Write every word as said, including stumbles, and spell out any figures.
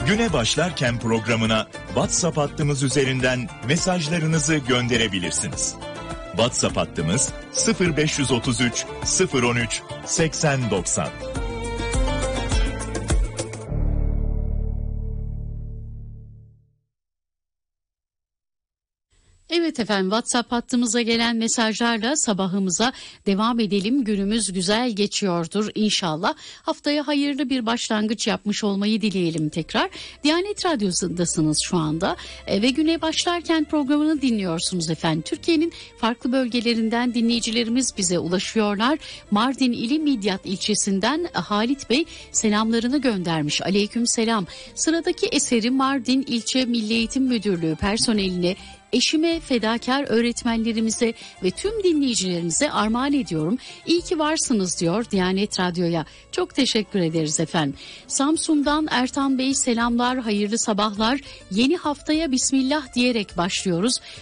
Güne başlarken programına WhatsApp hattımız üzerinden mesajlarınızı gönderebilirsiniz. WhatsApp hattımız sıfır beş otuz üç sıfır on üç seksen doksan. Evet efendim, WhatsApp hattımıza gelen mesajlarla sabahımıza devam edelim. Günümüz güzel geçiyordur inşallah. Haftaya hayırlı bir başlangıç yapmış olmayı dileyelim tekrar. Diyanet Radyosu'ndasınız şu anda e, ve güne başlarken programını dinliyorsunuz efendim. Türkiye'nin farklı bölgelerinden dinleyicilerimiz bize ulaşıyorlar. Mardin ili Midyat ilçesinden Halit Bey selamlarını göndermiş. Aleyküm selam. Sıradaki eseri Mardin İlçe Milli Eğitim Müdürlüğü personeline, eşime, fedakar öğretmenlerimize ve tüm dinleyicilerimize armağan ediyorum. İyi ki varsınız diyor Diyanet Radyo'ya. Çok teşekkür ederiz efendim. Samsun'dan Ertan Bey selamlar, hayırlı sabahlar. Yeni haftaya bismillah diyerek başlıyoruz.